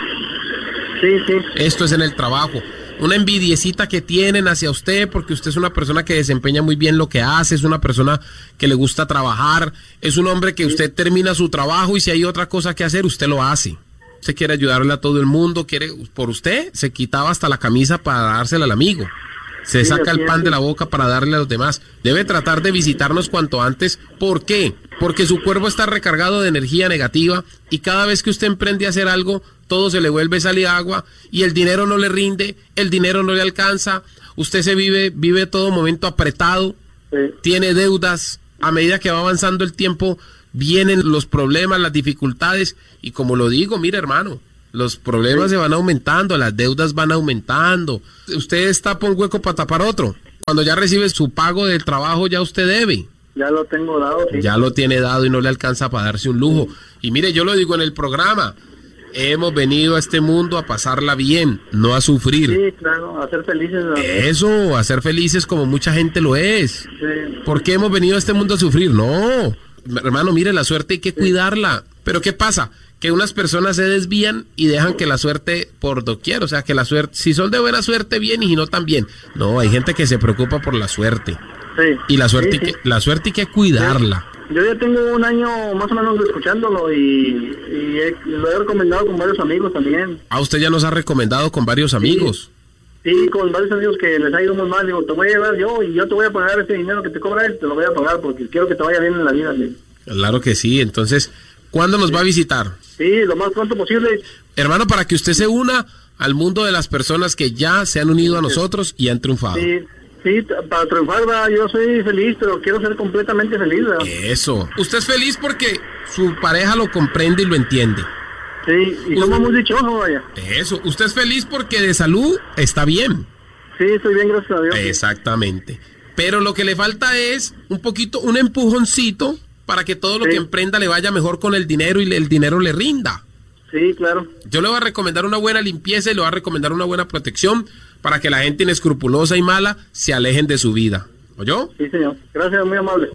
Sí, sí. Esto es en el trabajo. Una envidiecita que tienen hacia usted porque usted es una persona que desempeña muy bien lo que hace, es una persona que le gusta trabajar, es un hombre que usted termina su trabajo y si hay otra cosa que hacer, usted lo hace. Usted quiere ayudarle a todo el mundo, por usted se quitaba hasta la camisa para dársela al amigo. Se saca el pan de la boca para darle a los demás. Debe tratar de visitarnos cuanto antes. ¿Por qué? Porque su cuerpo está recargado de energía negativa y cada vez que usted emprende a hacer algo, todo se le vuelve salir agua y el dinero no le rinde, el dinero no le alcanza. Usted se vive todo momento apretado, tiene deudas. A medida que va avanzando el tiempo, vienen los problemas, las dificultades y como lo digo, mire hermano, los problemas se van aumentando, las deudas van aumentando. Usted tapa un hueco para tapar otro. Cuando ya recibe su pago del trabajo, ya usted debe. Ya lo tengo dado, sí. Ya lo tiene dado y no le alcanza para darse un lujo. Y mire, yo lo digo en el programa, hemos venido a este mundo a pasarla bien, no a sufrir. Sí, claro, a ser felices. Eso, a ser felices como mucha gente lo es. Sí. ¿Por qué hemos venido a este mundo a sufrir? No, hermano, mire, la suerte hay que cuidarla. Pero ¿qué pasa? Que unas personas se desvían y dejan que la suerte por doquier, o sea, que la suerte, si son de buena suerte, bien, y si no, también. No, hay gente que se preocupa por la suerte. Sí. Y la suerte, Sí, sí. la suerte hay que cuidarla. Yo ya tengo un año más o menos escuchándolo y lo he recomendado con varios amigos también. Ah, usted ya nos ha recomendado con varios amigos. Sí, con varios amigos que les ha ido muy mal. Digo, te voy a llevar yo y yo te voy a pagar ese dinero que te cobra él, te lo voy a pagar porque quiero que te vaya bien en la vida. ¿Sí? Claro que sí. Entonces, ¿cuándo nos va a visitar? Sí, lo más pronto posible. Hermano, para que usted se una al mundo de las personas que ya se han unido a nosotros y han triunfado. Sí, para triunfar, yo soy feliz, pero quiero ser completamente feliz. ¿verdad? Eso. Usted es feliz porque su pareja lo comprende y lo entiende. Sí, y somos muy dichosos, vaya. Eso. Usted es feliz porque de salud está bien. Sí, estoy bien, gracias a Dios. Exactamente. Pero lo que le falta es un poquito, un empujoncito para que todo lo que emprenda le vaya mejor con el dinero y el dinero le rinda. Sí, claro. Yo le voy a recomendar una buena limpieza y le voy a recomendar una buena protección para que la gente inescrupulosa y mala se alejen de su vida. ¿Oyó? Sí, señor. Gracias, muy amable.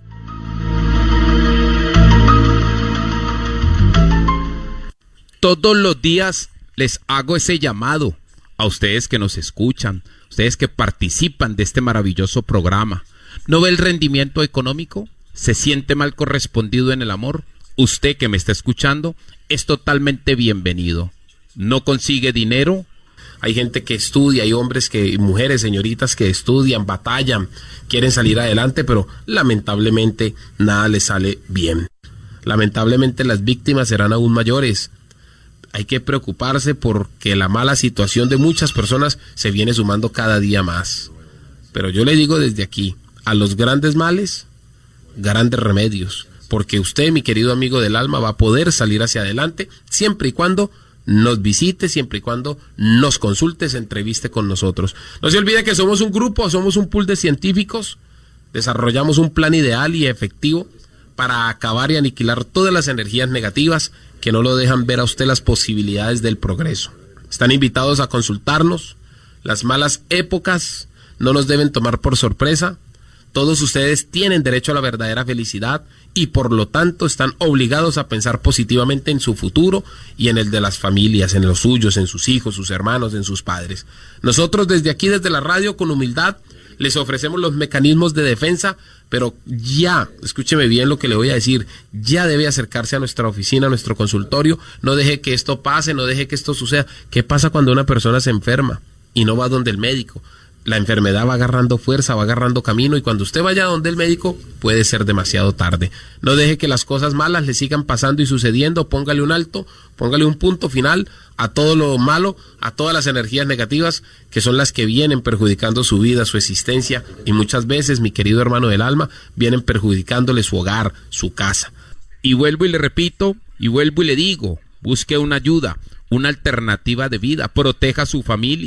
Todos los días les hago ese llamado a ustedes que nos escuchan, ustedes que participan de este maravilloso programa. ¿No ve el rendimiento económico? ¿Se siente mal correspondido en el amor? Usted que me está escuchando es totalmente bienvenido. ¿No consigue dinero? Hay gente que estudia, hay hombres y mujeres, señoritas que estudian, batallan, quieren salir adelante, pero lamentablemente nada les sale bien. Lamentablemente las víctimas serán aún mayores. Hay que preocuparse porque la mala situación de muchas personas se viene sumando cada día más. Pero yo le digo desde aquí, a los grandes males, grandes remedios, porque usted, mi querido amigo del alma, va a poder salir hacia adelante siempre y cuando nos visite, siempre y cuando nos consulte, se entreviste con nosotros. No se olvide que somos un grupo, somos un pool de científicos, desarrollamos un plan ideal y efectivo para acabar y aniquilar todas las energías negativas que no lo dejan ver a usted las posibilidades del progreso. Están invitados a consultarnos. Las malas épocas no nos deben tomar por sorpresa. Todos ustedes tienen derecho a la verdadera felicidad y por lo tanto están obligados a pensar positivamente en su futuro y en el de las familias, en los suyos, en sus hijos, sus hermanos, en sus padres. Nosotros desde aquí, desde la radio, con humildad, les ofrecemos los mecanismos de defensa, pero ya, escúcheme bien lo que le voy a decir, ya debe acercarse a nuestra oficina, a nuestro consultorio, no deje que esto pase, no deje que esto suceda. ¿Qué pasa cuando una persona se enferma y no va donde el médico? La enfermedad va agarrando fuerza, va agarrando camino y cuando usted vaya donde el médico puede ser demasiado tarde. No deje que las cosas malas le sigan pasando y sucediendo, póngale un alto, póngale un punto final a todo lo malo, a todas las energías negativas que son las que vienen perjudicando su vida, su existencia y muchas veces, mi querido hermano del alma, vienen perjudicándole su hogar, su casa. Y vuelvo y le repito, y vuelvo y le digo, busque una ayuda, una alternativa de vida, proteja a su familia.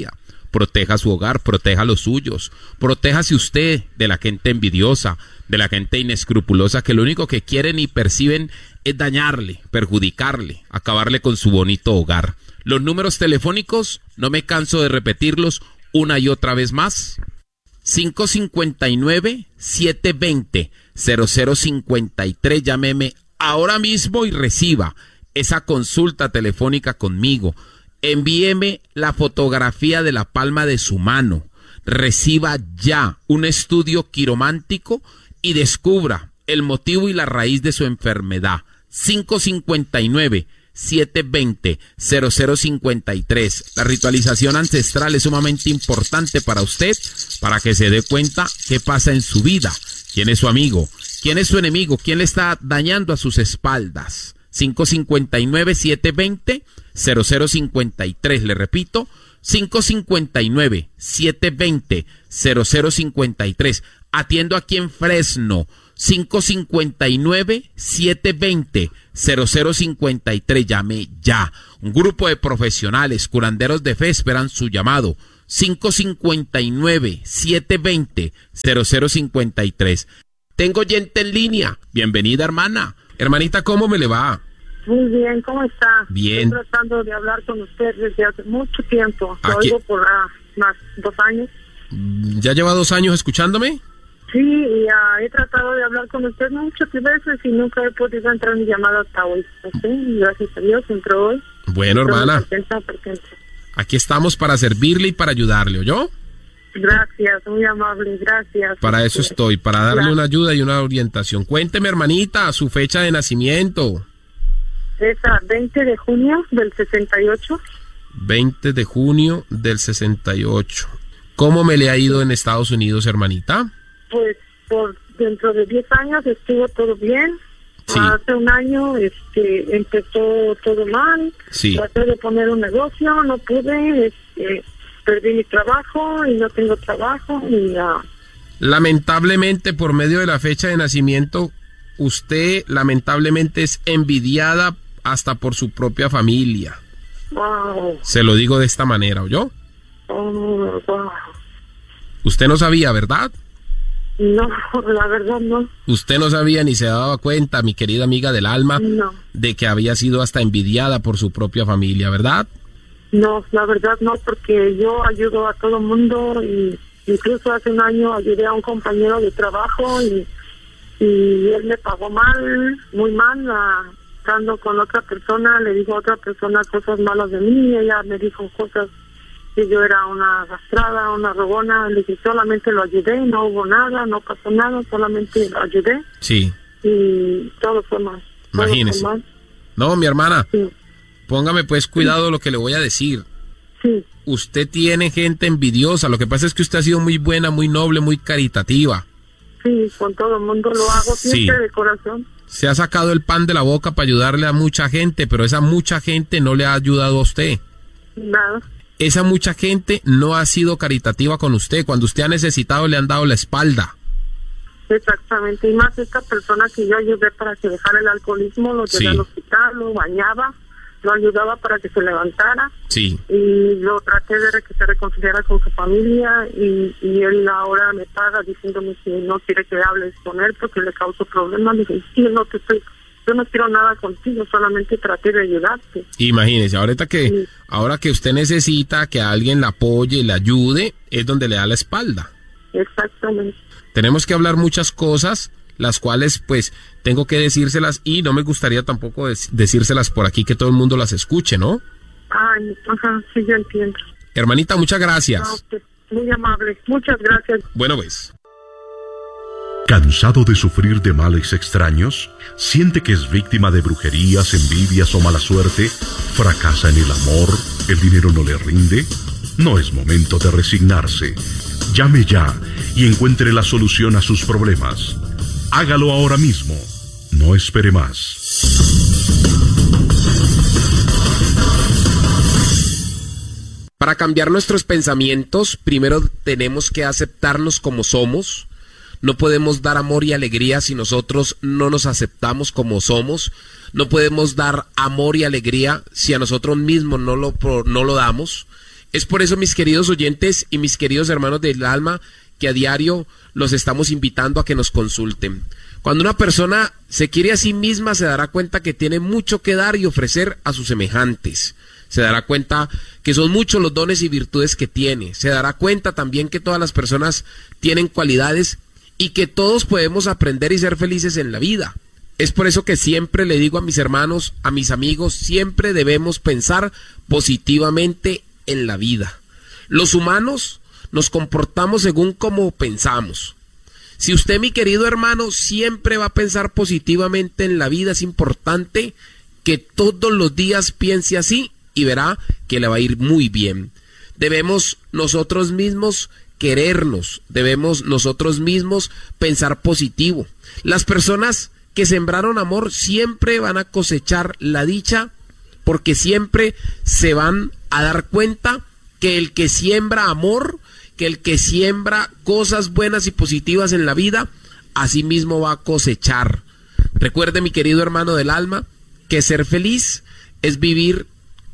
proteja su hogar, proteja los suyos, protéjase usted de la gente envidiosa, de la gente inescrupulosa que lo único que quieren y perciben es dañarle, perjudicarle, acabarle con su bonito hogar. Los números telefónicos, no me canso de repetirlos una y otra vez más. 559-720-0053. Llámeme ahora mismo y reciba esa consulta telefónica conmigo. Envíeme la fotografía de la palma de su mano. Reciba ya un estudio quiromántico y descubra el motivo y la raíz de su enfermedad. 559-720-0053. La ritualización ancestral es sumamente importante para usted, para que se dé cuenta qué pasa en su vida, quién es su amigo, quién es su enemigo, quién le está dañando a sus espaldas. 559-720-0053. Le repito, 559-720-0053. Atiendo aquí en Fresno. 559-720-0053. Llame ya. Un grupo de profesionales, curanderos de fe esperan su llamado. 559-720-0053. Tengo gente en línea. Bienvenida, hermana. Hermanita, ¿cómo me le va? Muy bien, ¿cómo está? Bien. Estoy tratando de hablar con usted desde hace mucho tiempo. Lo oigo por más 2 años. ¿Ya lleva 2 años escuchándome? Sí, y he tratado de hablar con usted muchas veces y nunca he podido entrar en mi llamada hasta hoy. ¿Sí? Gracias a Dios, entró hoy. Bueno, hermana. Aquí estamos para servirle y para ayudarle, ¿oyó? Gracias, muy amable, gracias. Para eso estoy, para darle una ayuda y una orientación. Cuénteme, hermanita, su fecha de nacimiento. Es 20 de junio del 68. 20 de junio del 68. ¿Cómo me le ha ido en Estados Unidos, hermanita? Pues por dentro de 10 años estuvo todo bien. Sí. Hace un año empezó todo mal. Sí. Traté de poner un negocio, no pude. Perdí mi trabajo y no tengo trabajo. Lamentablemente, por medio de la fecha de nacimiento, usted lamentablemente es envidiada hasta por su propia familia. Wow. Se lo digo de esta manera, ¿oyó? Oh, wow. Usted no sabía, ¿verdad? No, la verdad no. Usted no sabía ni se daba cuenta, mi querida amiga del alma, no, de que había sido hasta envidiada por su propia familia, ¿verdad? No, la verdad no, porque yo ayudo a todo mundo y incluso hace un año ayudé a un compañero de trabajo y él me pagó mal, muy mal, estando con otra persona, le dijo a otra persona cosas malas de mí, ella me dijo cosas que yo era una arrastrada, una rogona, le dije solamente lo ayudé, no hubo nada, no pasó nada, solamente lo ayudé. Sí. Y todo fue mal. Imagínese. No, mi hermana. Sí. Póngame pues cuidado lo que le voy a decir. Sí. Usted tiene gente envidiosa, lo que pasa es que usted ha sido muy buena, muy noble, muy caritativa. Sí, con todo el mundo lo hago siempre de corazón. Se ha sacado el pan de la boca para ayudarle a mucha gente, pero esa mucha gente no le ha ayudado a usted. Nada. Esa mucha gente no ha sido caritativa con usted. Cuando usted ha necesitado le han dado la espalda. Exactamente, y más esta persona que yo ayudé para que dejara el alcoholismo, lo llevé al hospital, lo bañaba, lo ayudaba para que se levantara. Sí. Y lo traté de que se reconciliara con su familia y él ahora me paga diciéndome que no quiere que hables con él porque le causo problemas. Le dije, sí, yo no quiero nada contigo, solamente traté de ayudarte. Imagínese, ahora que usted necesita que alguien la apoye, le ayude, es donde le da la espalda. Exactamente. Tenemos que hablar muchas cosas, las cuales pues tengo que decírselas y no me gustaría tampoco decírselas por aquí que todo el mundo las escuche, ¿no? Ay, ajá, sí, yo entiendo. Hermanita, muchas gracias. Okay. Muy amable, muchas gracias. Bueno, pues. ¿Cansado de sufrir de males extraños? ¿Siente que es víctima de brujerías, envidias o mala suerte? ¿Fracasa en el amor? ¿El dinero no le rinde? No es momento de resignarse. Llame ya y encuentre la solución a sus problemas. Hágalo ahora mismo. No espere más. Para cambiar nuestros pensamientos, primero tenemos que aceptarnos como somos. No podemos dar amor y alegría si nosotros no nos aceptamos como somos. No podemos dar amor y alegría si a nosotros mismos no lo damos. Es por eso, mis queridos oyentes y mis queridos hermanos del alma, que a diario los estamos invitando a que nos consulten. Cuando una persona se quiere a sí misma, se dará cuenta que tiene mucho que dar y ofrecer a sus semejantes. Se dará cuenta que son muchos los dones y virtudes que tiene. Se dará cuenta también que todas las personas tienen cualidades y que todos podemos aprender y ser felices en la vida. Es por eso que siempre le digo a mis hermanos, a mis amigos, siempre debemos pensar positivamente en la vida. Los humanos nos comportamos según cómo pensamos. Si usted, mi querido hermano, siempre va a pensar positivamente en la vida, es importante que todos los días piense así y verá que le va a ir muy bien. Debemos nosotros mismos querernos, debemos nosotros mismos pensar positivo. Las personas que sembraron amor siempre van a cosechar la dicha, porque siempre se van a dar cuenta que el que siembra amor, que el que siembra cosas buenas y positivas en la vida, así mismo va a cosechar. Recuerde, mi querido hermano del alma, que ser feliz es vivir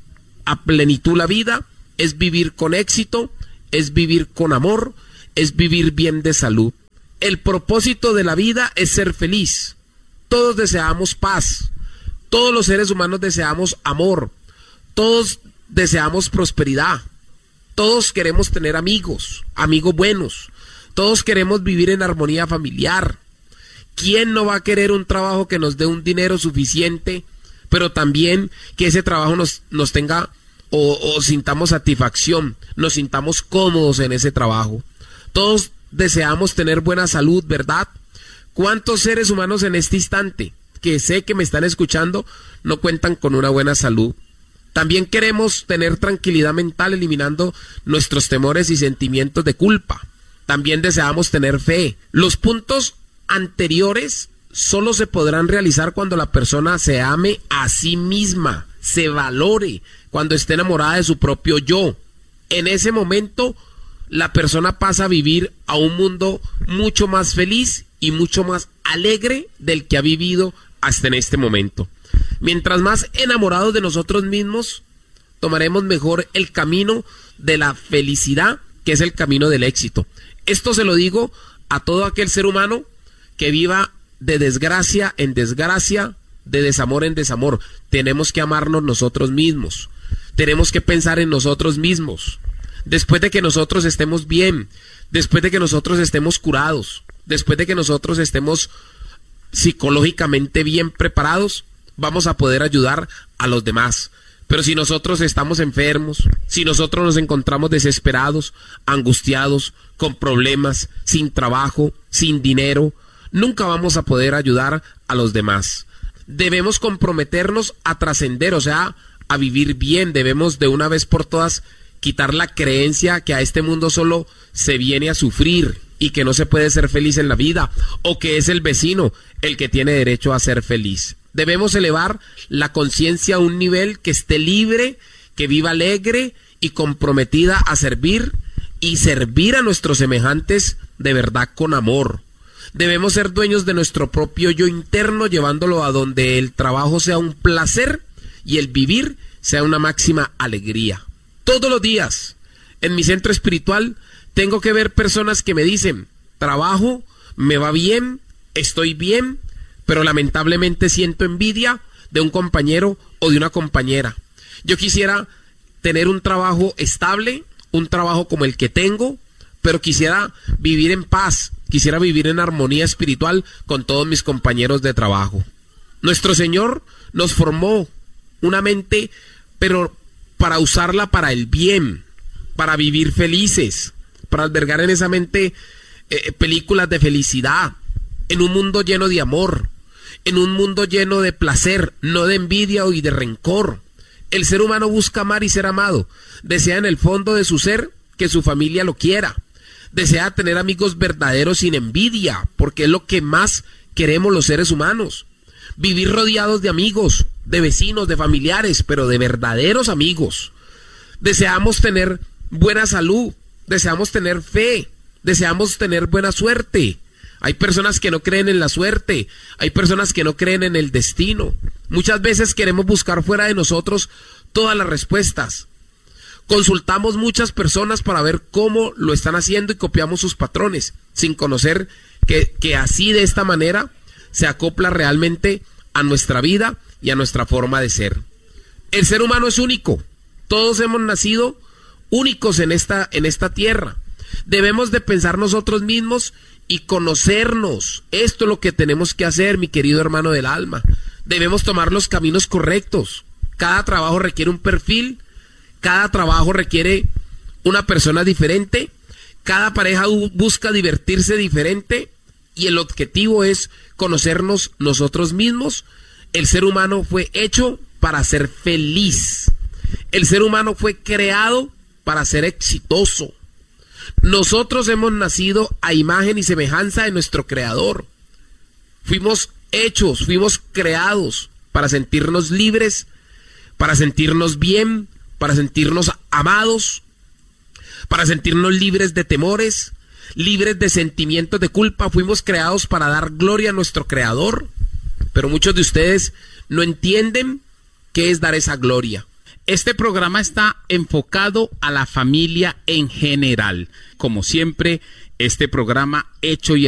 a plenitud la vida, es vivir con éxito, es vivir con amor, es vivir bien de salud. El propósito de la vida es ser feliz. Todos deseamos paz, todos los seres humanos deseamos amor, todos deseamos prosperidad, todos queremos tener amigos, amigos buenos, todos queremos vivir en armonía familiar. ¿Quién no va a querer un trabajo que nos dé un dinero suficiente, pero también que ese trabajo nos tenga o sintamos satisfacción, nos sintamos cómodos en ese trabajo? Todos deseamos tener buena salud, ¿verdad? ¿Cuántos seres humanos en este instante, que sé que me están escuchando, no cuentan con una buena salud? También queremos tener tranquilidad mental, eliminando nuestros temores y sentimientos de culpa. También deseamos tener fe. Los puntos anteriores solo se podrán realizar cuando la persona se ame a sí misma, se valore, cuando esté enamorada de su propio yo. En ese momento, la persona pasa a vivir a un mundo mucho más feliz y mucho más alegre del que ha vivido hasta en este momento. Mientras más enamorados de nosotros mismos, tomaremos mejor el camino de la felicidad, que es el camino del éxito. Esto se lo digo a todo aquel ser humano que viva de desgracia en desgracia, de desamor en desamor. Tenemos que amarnos nosotros mismos. Tenemos que pensar en nosotros mismos. Después de que nosotros estemos bien, después de que nosotros estemos curados, después de que nosotros estemos psicológicamente bien preparados, vamos a poder ayudar a los demás. Pero si nosotros estamos enfermos, si nosotros nos encontramos desesperados, angustiados, con problemas, sin trabajo, sin dinero, nunca vamos a poder ayudar a los demás. Debemos comprometernos a trascender, o sea, a vivir bien. Debemos de una vez por todas quitar la creencia que a este mundo solo se viene a sufrir y que no se puede ser feliz en la vida, o que es el vecino el que tiene derecho a ser feliz. Debemos elevar la conciencia a un nivel que esté libre, que viva alegre y comprometida a servir y servir a nuestros semejantes de verdad con amor. Debemos ser dueños de nuestro propio yo interno, llevándolo a donde el trabajo sea un placer y el vivir sea una máxima alegría. Todos los días, en mi centro espiritual, tengo que ver personas que me dicen: trabajo, me va bien, estoy bien, pero lamentablemente siento envidia de un compañero o de una compañera. Yo quisiera tener un trabajo estable, un trabajo como el que tengo, pero quisiera vivir en paz, quisiera vivir en armonía espiritual con todos mis compañeros de trabajo. Nuestro Señor nos formó una mente, pero para usarla para el bien, para vivir felices, para albergar en esa mente películas de felicidad, en un mundo lleno de amor, en un mundo lleno de placer, no de envidia y de rencor. El ser humano busca amar y ser amado, desea en el fondo de su ser que su familia lo quiera, desea tener amigos verdaderos sin envidia, porque es lo que más queremos los seres humanos. Vivir rodeados de amigos, de vecinos, de familiares, pero de verdaderos amigos. Deseamos tener buena salud, deseamos tener fe, deseamos tener buena suerte. Hay personas que no creen en la suerte, hay personas que no creen en el destino. Muchas veces queremos buscar fuera de nosotros todas las respuestas. Consultamos muchas personas para ver cómo lo están haciendo y copiamos sus patrones, sin conocer que así de esta manera se acopla realmente a nuestra vida y a nuestra forma de ser. El ser humano es único. Todos hemos nacido únicos en esta tierra. Debemos de pensar nosotros mismos y conocernos. Esto es lo que tenemos que hacer, mi querido hermano del alma. Debemos tomar los caminos correctos. Cada trabajo requiere un perfil. Cada trabajo requiere una persona diferente. Cada pareja busca divertirse diferente. Y el objetivo es conocernos nosotros mismos. El ser humano fue hecho para ser feliz. El ser humano fue creado para ser exitoso. Nosotros hemos nacido a imagen y semejanza de nuestro Creador. Fuimos hechos, fuimos creados para sentirnos libres, para sentirnos bien, para sentirnos amados, para sentirnos libres de temores, libres de sentimientos de culpa. Fuimos creados para dar gloria a nuestro Creador, pero muchos de ustedes no entienden qué es dar esa gloria. Este programa está enfocado a la familia en general. Como siempre, este programa hecho y